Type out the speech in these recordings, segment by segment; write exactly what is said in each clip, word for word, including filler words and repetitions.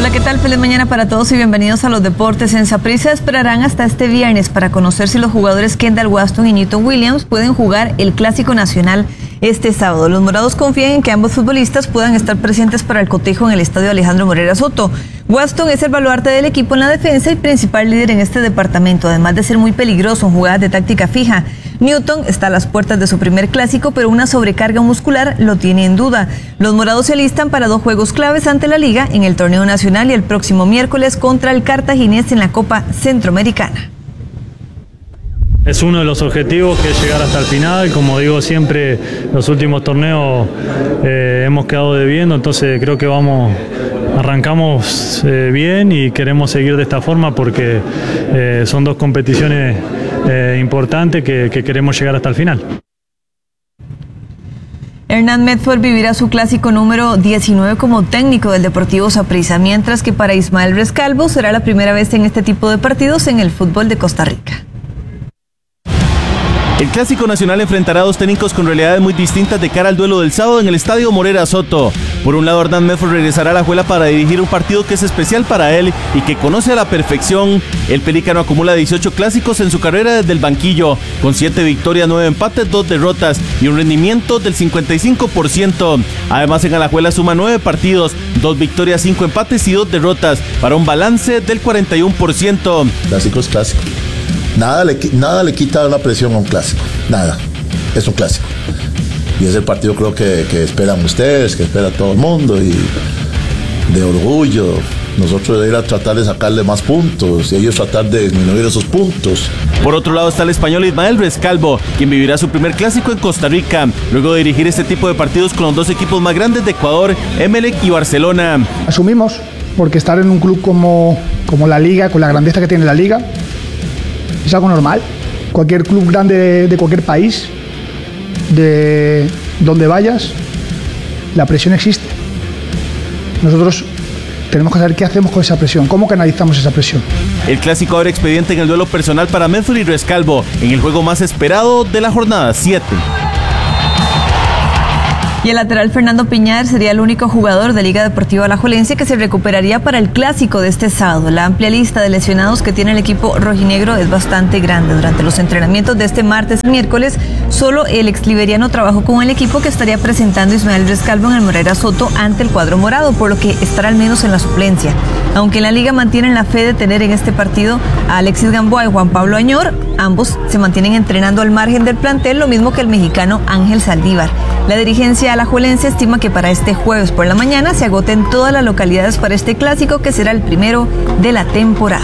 Hola, ¿qué tal? Feliz mañana para todos y bienvenidos a los deportes. En Saprissa esperarán hasta este viernes para conocer si los jugadores Kendall Waston y Newton Williams pueden jugar el Clásico Nacional este sábado. Los morados confían en que ambos futbolistas puedan estar presentes para el cotejo en el estadio Alejandro Morera Soto. Waston es el baluarte del equipo en la defensa y principal líder en este departamento, además de ser muy peligroso en jugadas de táctica fija. Newton está a las puertas de su primer clásico, pero una sobrecarga muscular lo tiene en duda. Los morados se alistan para dos juegos claves ante la Liga en el torneo nacional y el próximo miércoles contra el Cartaginés en la Copa Centroamericana. Es uno de los objetivos, que es llegar hasta el final. Como digo siempre, los últimos torneos eh, hemos quedado debiendo, entonces creo que vamos, arrancamos eh, bien y queremos seguir de esta forma porque eh, son dos competiciones eh, importantes que, que queremos llegar hasta el final. Hernán Medford vivirá su clásico número diecinueve como técnico del Deportivo Saprissa, mientras que para Ismael Rescalvo será la primera vez en este tipo de partidos en el fútbol de Costa Rica. El Clásico Nacional enfrentará a dos técnicos con realidades muy distintas de cara al duelo del sábado en el estadio Morera Soto. Por un lado, Hernán Medford regresará a la Juela para dirigir un partido que es especial para él y que conoce a la perfección. El pelícano acumula dieciocho clásicos en su carrera desde el banquillo, con siete victorias, nueve empates, dos derrotas y un rendimiento del cincuenta y cinco por ciento. Además, en Alajuela suma nueve partidos, dos victorias, cinco empates y dos derrotas, para un balance del cuarenta y uno por ciento. Clásico es clásico. Nada le, nada le quita una presión a un clásico, nada, es un clásico. Y es el partido creo que, que esperan ustedes, que espera todo el mundo, y de orgullo. Nosotros ir a tratar de sacarle más puntos y ellos tratar de disminuir esos puntos. Por otro lado está el español Ismael Rescalvo, quien vivirá su primer clásico en Costa Rica, luego de dirigir este tipo de partidos con los dos equipos más grandes de Ecuador, Emelec y Barcelona. Asumimos, porque estar en un club como, como la Liga, con la grandeza que tiene la Liga, es algo normal. Cualquier club grande de, de cualquier país, de donde vayas, la presión existe. Nosotros tenemos que saber qué hacemos con esa presión, cómo canalizamos esa presión. El clásico abre expediente en el duelo personal para Medford y Rescalvo, en el juego más esperado de la jornada siete. Y el lateral Fernando Piñar sería el único jugador de Liga Deportiva Alajuelense que se recuperaría para el clásico de este sábado. La amplia lista de lesionados que tiene el equipo rojinegro es bastante grande. Durante los entrenamientos de este martes y miércoles, solo el exliberiano trabajó con el equipo que estaría presentando Ismael Rescalvo en el Morera Soto ante el cuadro morado, por lo que estará al menos en la suplencia. Aunque en la Liga mantienen la fe de tener en este partido a Alexis Gamboa y Juan Pablo Añor, ambos se mantienen entrenando al margen del plantel, lo mismo que el mexicano Ángel Saldívar. La dirigencia alajuelense estima que para este jueves por la mañana se agoten todas las localidades para este clásico, que será el primero de la temporada.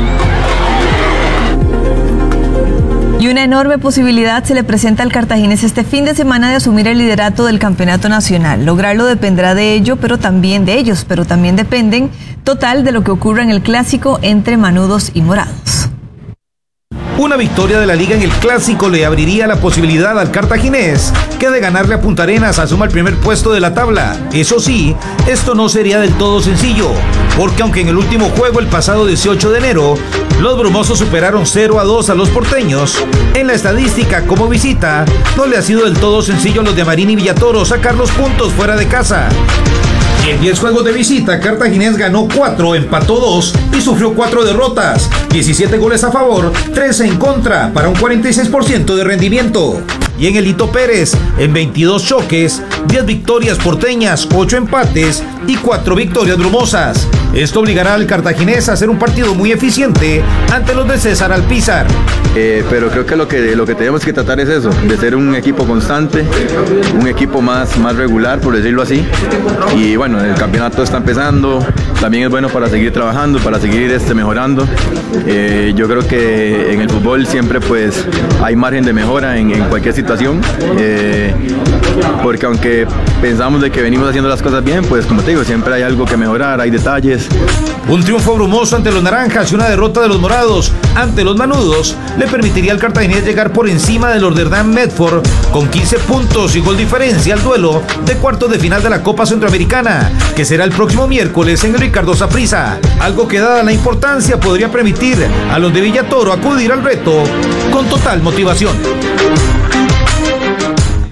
Y una enorme posibilidad se le presenta al Cartaginés este fin de semana de asumir el liderato del campeonato nacional. Lograrlo dependerá de ello, pero también de ellos, pero también dependen total de lo que ocurra en el clásico entre manudos y morados. Una victoria de la Liga en el Clásico le abriría la posibilidad al Cartaginés, que de ganarle a Punta Arenas asuma el primer puesto de la tabla. Eso sí, esto no sería del todo sencillo, porque aunque en el último juego el pasado dieciocho de enero, los brumosos superaron cero a dos a los porteños, en la estadística como visita, no le ha sido del todo sencillo a los de Marín y Villatoro sacar los puntos fuera de casa. En diez juegos de visita, Cartaginés ganó cuatro, empató dos y sufrió cuatro derrotas. diecisiete goles a favor, trece en contra, para un cuarenta y seis por ciento de rendimiento. Y en el Hito Pérez, en veintidós choques, diez victorias porteñas, ocho empates y cuatro victorias brumosas. Esto obligará al Cartaginés a hacer un partido muy eficiente ante los de César Alpizar. Eh, pero creo que lo, que lo que tenemos que tratar es eso, de ser un equipo constante, un equipo más, más regular, por decirlo así. Y bueno, el campeonato está empezando, también es bueno para seguir trabajando, para seguir este, mejorando. Eh, yo creo que en el fútbol siempre pues hay margen de mejora en, en cualquier situación, eh, porque aunque pensamos de que venimos haciendo las cosas bien, pues como te digo, siempre hay algo que mejorar, hay detalles. Un triunfo brumoso ante los naranjas y una derrota de los morados ante los manudos le permitiría al Cartaginés llegar por encima de los de Hernán Medford con quince puntos y gol diferencia al duelo de cuartos de final de la Copa Centroamericana, que será el próximo miércoles en el Ricardo Saprissa, algo que dada la importancia podría permitir a los de Villatoro acudir al reto con total motivación.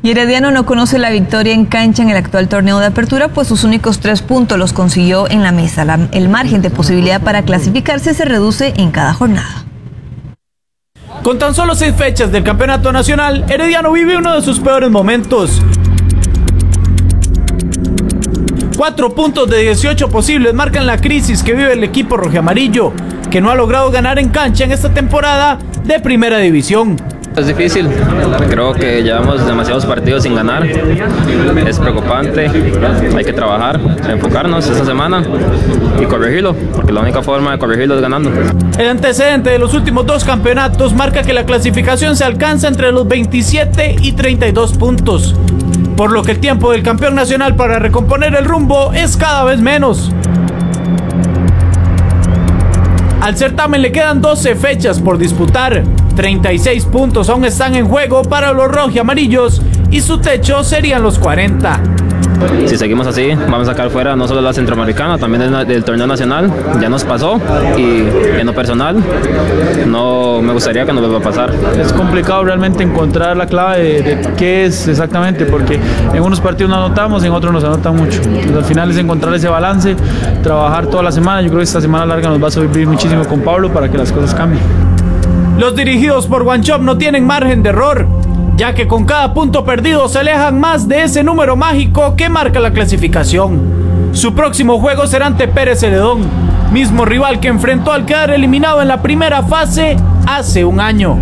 Y Herediano no conoce la victoria en cancha en el actual torneo de apertura, pues sus únicos tres puntos los consiguió en la mesa. La, el margen de posibilidad para clasificarse se reduce en cada jornada. Con tan solo seis fechas del campeonato nacional, Herediano vive uno de sus peores momentos. Cuatro puntos de dieciocho posibles marcan la crisis que vive el equipo rojiamarillo, que no ha logrado ganar en cancha en esta temporada de Primera División. Es difícil, creo que llevamos demasiados partidos sin ganar, es preocupante, hay que trabajar, enfocarnos esta semana y corregirlo, porque la única forma de corregirlo es ganando. El antecedente de los últimos dos campeonatos marca que la clasificación se alcanza entre los veintisiete y treinta y dos puntos, por lo que el tiempo del campeón nacional para recomponer el rumbo es cada vez menos. Al certamen le quedan doce fechas por disputar, treinta y seis puntos aún están en juego para los rojiamarillos y su techo serían los cuarenta. Si seguimos así, vamos a sacar fuera no solo la centroamericana, también del, del torneo nacional, ya nos pasó y en lo personal no me gustaría que nos vuelva a pasar. Es complicado realmente encontrar la clave de, de qué es exactamente, porque en unos partidos no anotamos, en otros nos anotan mucho. Entonces, al final es encontrar ese balance, trabajar toda la semana. Yo creo que esta semana larga nos va a servir muchísimo con Pablo para que las cosas cambien. Los dirigidos por Wanchope no tienen margen de error, ya que con cada punto perdido se alejan más de ese número mágico que marca la clasificación. Su próximo juego será ante Pérez Celedón, mismo rival que enfrentó al quedar eliminado en la primera fase hace un año.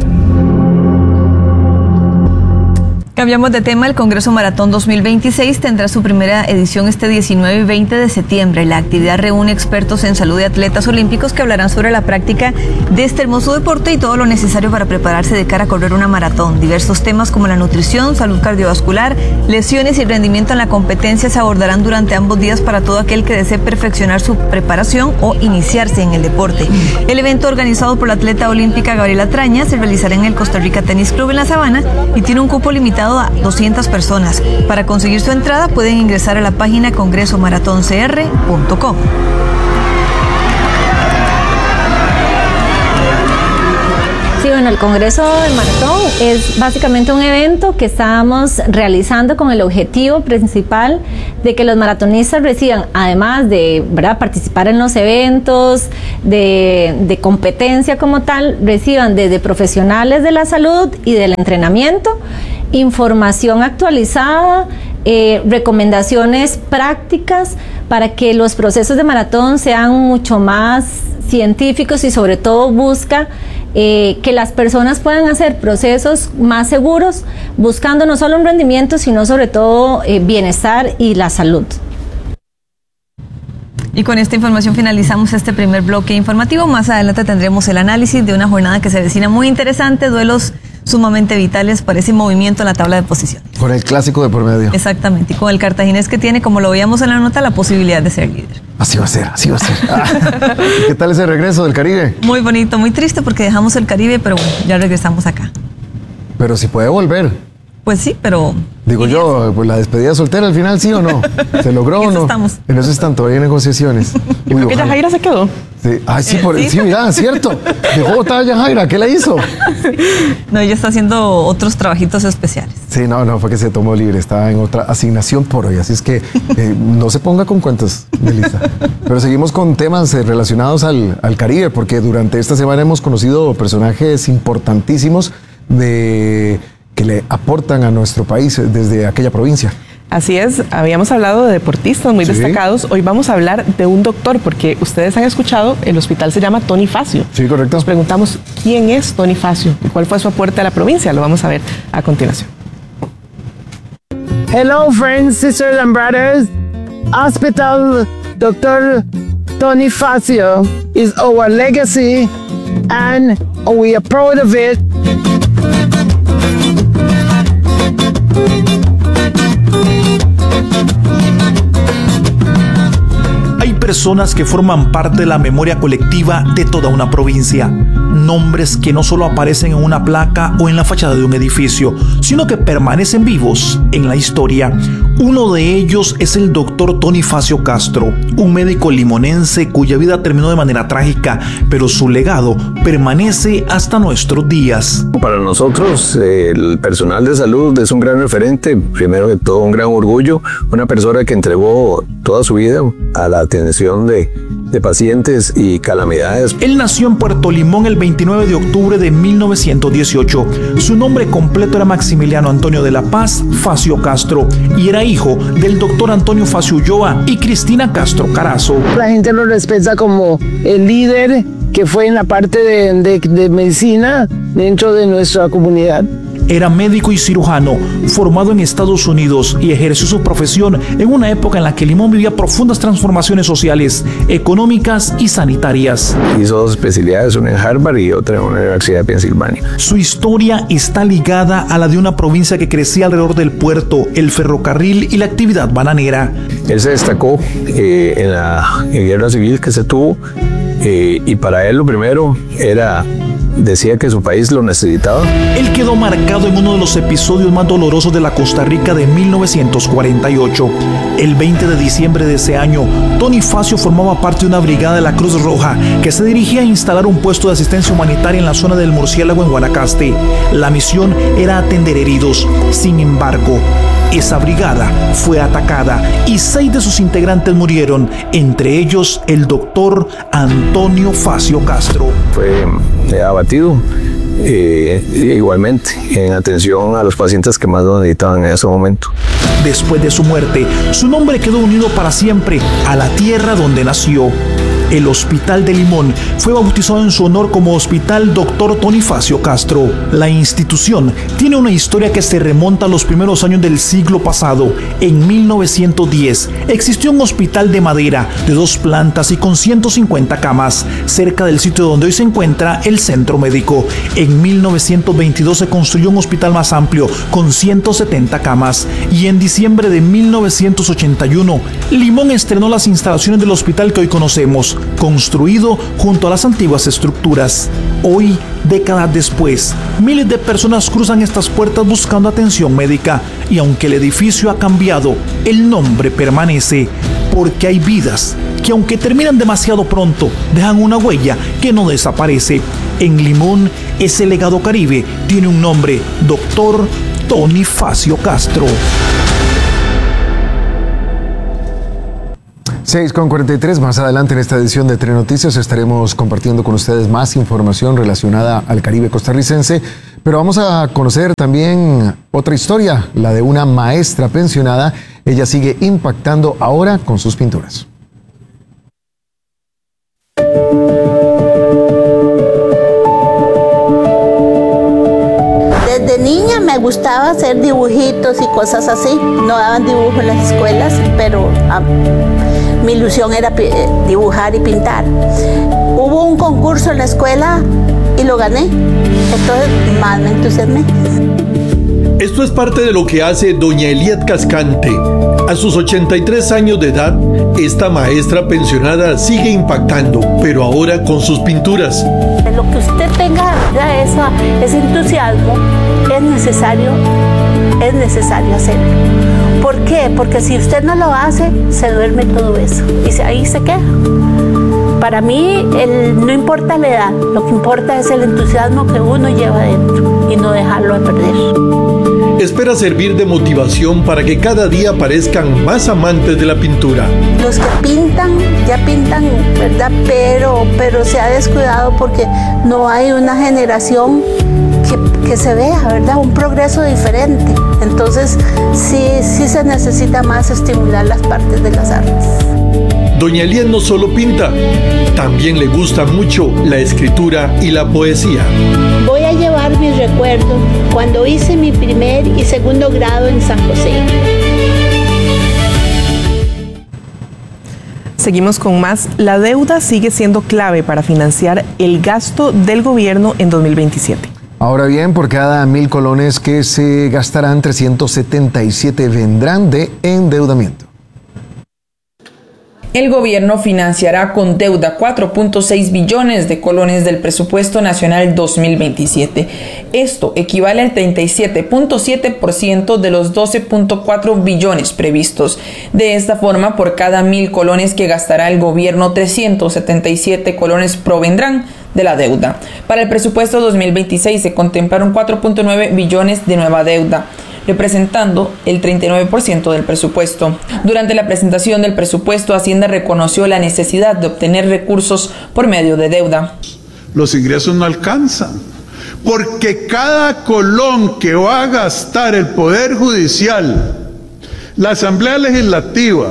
Cambiamos de tema. El Congreso Maratón dos mil veintiséis tendrá su primera edición este diecinueve y veinte de septiembre. La actividad reúne expertos en salud y atletas olímpicos que hablarán sobre la práctica de este hermoso deporte y todo lo necesario para prepararse de cara a correr una maratón. Diversos temas como la nutrición, salud cardiovascular, lesiones y rendimiento en la competencia se abordarán durante ambos días para todo aquel que desee perfeccionar su preparación o iniciarse en el deporte. El evento, organizado por la atleta olímpica Gabriela Traña, se realizará en el Costa Rica Tenis Club en La Sabana y tiene un cupo limitado a doscientas personas. Para conseguir su entrada pueden ingresar a la página congreso maratón c r punto com. Sí, bueno, el Congreso del Maratón es básicamente un evento que estamos realizando con el objetivo principal de que los maratonistas reciban, además de, ¿verdad?, participar en los eventos de, de competencia como tal, reciban desde profesionales de la salud y del entrenamiento información actualizada, eh, recomendaciones prácticas para que los procesos de maratón sean mucho más científicos y sobre todo busca eh, que las personas puedan hacer procesos más seguros, buscando no solo un rendimiento, sino sobre todo eh, bienestar y la salud. Y con esta información finalizamos este primer bloque informativo. Más adelante tendremos el análisis de una jornada que se avecina muy interesante, duelos sumamente vitales para ese movimiento en la tabla de posiciones. Con el clásico de por medio. Exactamente, y con el cartaginés que tiene, como lo veíamos en la nota, la posibilidad de ser líder. Así va a ser, así va a ser. Ah, ¿qué tal ese regreso del Caribe? Muy bonito, muy triste porque dejamos el Caribe, pero bueno, ya regresamos acá. Pero si puede volver. Pues sí, pero... Digo yo, pues la despedida soltera al final, ¿sí o no? ¿Se logró o no? Estamos. En eso están todavía negociaciones. Yo creo que Yajaira se quedó. Sí. Ay, sí, por, ¿Sí? sí, mira, cierto. Dejó botada Yajaira, ¿qué la hizo? No, ella está haciendo otros trabajitos especiales. Sí, no, no, fue que se tomó libre, estaba en otra asignación por hoy, así es que eh, no se ponga con cuentos, Melissa. Pero seguimos con temas eh, relacionados al, al Caribe, porque durante esta semana hemos conocido personajes importantísimos de... que le aportan a nuestro país desde aquella provincia. Así es, habíamos hablado de deportistas muy sí. destacados, hoy vamos a hablar de un doctor, porque ustedes han escuchado, el hospital se llama Tony Facio. Sí, correcto. Nos preguntamos, ¿quién es Tony Facio? ¿Y cuál fue su aporte a la provincia? Lo vamos a ver a continuación. Hello friends, sisters and brothers. Hospital Doctor Tony Facio is our legacy and we are proud of it. Hay personas que forman parte de la memoria colectiva de toda una provincia. Nombres que no solo aparecen en una placa o en la fachada de un edificio, sino que permanecen vivos en la historia. Uno de ellos es el doctor Tony Facio Castro, un médico limonense cuya vida terminó de manera trágica, pero su legado permanece hasta nuestros días. Para nosotros, el personal de salud es un gran referente, primero que todo un gran orgullo, una persona que entregó toda su vida a la atención de, de pacientes y calamidades. Él nació en Puerto Limón el veintinueve de octubre de mil novecientos dieciocho. Su nombre completo era Maximiliano Antonio de la Paz Facio Castro y era hijo del doctor Antonio Facio Ulloa y Cristina Castro Carazo. La gente lo respeta como el líder que fue en la parte de, de, de medicina dentro de nuestra comunidad. Era médico y cirujano, formado en Estados Unidos y ejerció su profesión en una época en la que Limón vivía profundas transformaciones sociales, económicas y sanitarias. Hizo dos especialidades, una en Harvard y otra en la Universidad de Pensilvania. Su historia está ligada a la de una provincia que crecía alrededor del puerto, el ferrocarril y la actividad bananera. Él se destacó eh, en la en guerra civil que se tuvo eh, y para él lo primero era... decía que su país lo necesitaba. Él quedó marcado en uno de los episodios más dolorosos de la Costa Rica de mil novecientos cuarenta y ocho. El veinte de diciembre de ese año, Tony Facio formaba parte de una brigada de la Cruz Roja que se dirigía a instalar un puesto de asistencia humanitaria en la zona del Murciélago en Guanacaste. La misión era atender heridos. Sin embargo, esa brigada fue atacada y seis de sus integrantes murieron, entre ellos el doctor Antonio Facio Castro. Fue eh, abatido eh, igualmente en atención a los pacientes que más lo necesitaban en ese momento. Después de su muerte, su nombre quedó unido para siempre a la tierra donde nació. El Hospital de Limón fue bautizado en su honor como Hospital doctor Tony Facio Castro. La institución tiene una historia que se remonta a los primeros años del siglo pasado. En mil novecientos diez existió un hospital de madera de dos plantas y con ciento cincuenta camas, cerca del sitio donde hoy se encuentra el centro médico. En mil novecientos veintidós se construyó un hospital más amplio con ciento setenta camas y en diciembre de mil novecientos ochenta y uno Limón estrenó las instalaciones del hospital que hoy conocemos, construido junto a las antiguas estructuras. Hoy, décadas después, miles de personas cruzan estas puertas buscando atención médica y aunque el edificio ha cambiado, el nombre permanece, porque hay vidas que aunque terminan demasiado pronto, dejan una huella que no desaparece. En Limón, ese legado caribe tiene un nombre: doctor Tony Facio Castro. seis con cuarenta y tres, más adelante en esta edición de Telenoticias estaremos compartiendo con ustedes más información relacionada al Caribe costarricense, pero vamos a conocer también otra historia, la de una maestra pensionada. Ella sigue impactando ahora con sus pinturas. Desde niña me gustaba hacer dibujitos y cosas así. No daban dibujo en las escuelas, pero ah, mi ilusión era dibujar y pintar. Hubo un concurso en la escuela y lo gané. Entonces más me entusiasmé. Esto es parte de lo que hace doña Eliet Cascante. A sus ochenta y tres años de edad, esta maestra pensionada sigue impactando, pero ahora con sus pinturas. Lo que usted tenga, esa, ese entusiasmo, es necesario, es necesario hacerlo. ¿Por qué? Porque si usted no lo hace, se duerme todo eso y ahí se queda. Para mí, el, no importa la edad, lo que importa es el entusiasmo que uno lleva dentro y no dejarlo de perder. Espera servir de motivación para que cada día aparezcan más amantes de la pintura. Los que pintan, ya pintan, ¿verdad? Pero, pero se ha descuidado porque no hay una generación que, que se vea, ¿verdad? Un progreso diferente. Entonces, sí, sí se necesita más estimular las partes de las artes. Doña Eliet no solo pinta, también le gusta mucho la escritura y la poesía. Voy a llevar mis recuerdos cuando hice mi primer y segundo grado en San José. Seguimos con más. La deuda sigue siendo clave para financiar el gasto del gobierno en dos mil veintisiete. Ahora bien, por cada mil colones que se gastarán, trescientos setenta y siete vendrán de endeudamiento. el gobierno financiará con deuda cuatro punto seis billones de colones del presupuesto nacional dos mil veintisiete. Esto equivale al treinta y siete punto siete por ciento de los doce punto cuatro billones previstos. De esta forma, por cada mil colones que gastará el gobierno, trescientos setenta y siete colones provendrán de la deuda. Para el presupuesto dos mil veintiséis se contemplaron cuatro punto nueve billones de nueva deuda, representando el treinta y nueve por ciento del presupuesto. Durante la presentación del presupuesto, Hacienda reconoció la necesidad de obtener recursos por medio de deuda. Los ingresos no alcanzan, porque cada colón que va a gastar el Poder Judicial, la Asamblea Legislativa,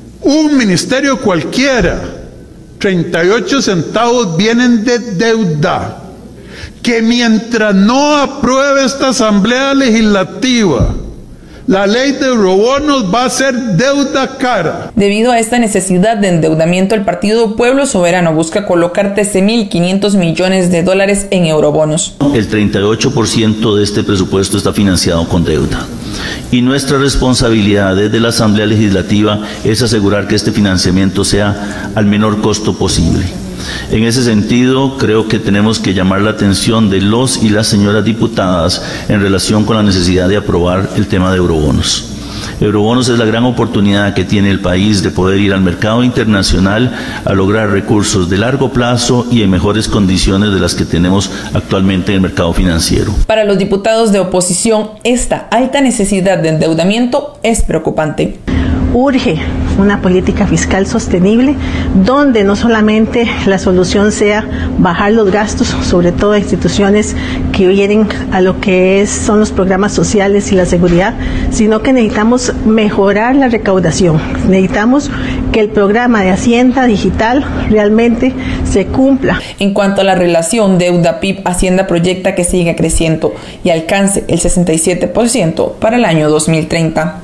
un ministerio cualquiera, treinta y ocho centavos vienen de deuda, que mientras no apruebe esta Asamblea Legislativa la ley de eurobonos, va a ser deuda cara. Debido a esta necesidad de endeudamiento, el partido Pueblo Soberano busca colocar trece mil quinientos millones de dólares en eurobonos. El treinta y ocho por ciento de este presupuesto está financiado con deuda. Y nuestra responsabilidad desde la Asamblea Legislativa es asegurar que este financiamiento sea al menor costo posible. En ese sentido, creo que tenemos que llamar la atención de los y las señoras diputadas en relación con la necesidad de aprobar el tema de eurobonos. Eurobonos es la gran oportunidad que tiene el país de poder ir al mercado internacional a lograr recursos de largo plazo y en mejores condiciones de las que tenemos actualmente en el mercado financiero. Para los diputados de oposición, esta alta necesidad de endeudamiento es preocupante. Urge una política fiscal sostenible donde no solamente la solución sea bajar los gastos, sobre todo a instituciones que vienen a lo que es, son los programas sociales y la seguridad, sino que necesitamos mejorar la recaudación. Necesitamos que el programa de Hacienda Digital realmente se cumpla. En cuanto a la relación deuda-P I B, Hacienda proyecta que siga creciendo y alcance el sesenta y siete por ciento para el año dos mil treinta.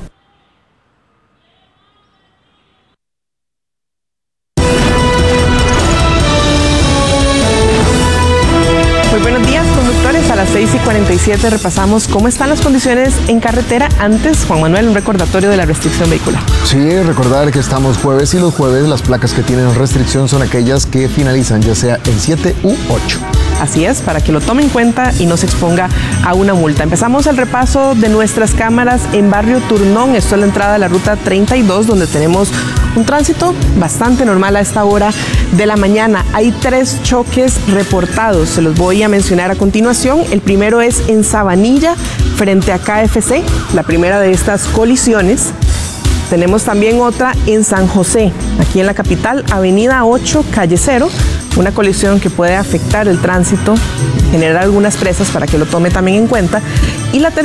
A las seis y cuarenta y siete repasamos cómo están las condiciones en carretera. Antes, Juan Manuel, un recordatorio de la restricción vehicular. Sí, recordar que estamos jueves y los jueves las placas que tienen restricción son aquellas que finalizan ya sea en siete u ocho. Así es, para que lo tome en cuenta y no se exponga a una multa. Empezamos el repaso de nuestras cámaras en Barrio Turnón. Esto es la entrada a la ruta treinta y dos, donde tenemos un tránsito bastante normal a esta hora de la mañana. Hay tres choques reportados, se los voy a mencionar a continuación. El primero es en Sabanilla, frente a K F C, la primera de estas colisiones. Tenemos también otra en San José, aquí en la capital, Avenida ocho, calle cero, una colisión que puede afectar el tránsito, generar algunas presas para que lo tome también en cuenta. Y la